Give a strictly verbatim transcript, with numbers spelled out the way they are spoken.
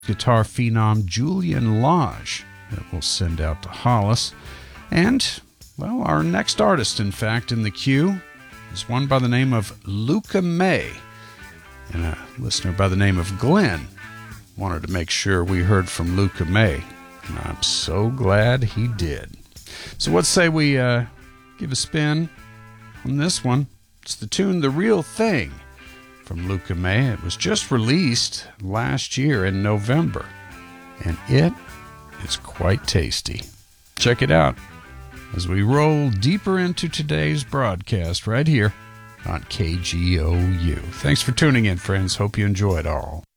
guitar phenom Julian Lage that we'll send out to Hollis. And, well, our next artist, in fact, in the queue is one by the name of Luca May. And a listener by the name of Glenn wanted to make sure we heard from Luca May. And I'm so glad he did. So let's say we uh, give a spin on this one. It's the tune The Real Thing from Luca May. It was just released last year in November, and it is quite tasty. Check it out as we roll deeper into today's broadcast right here on K G O U. Thanks for tuning in, friends. Hope you enjoy it all.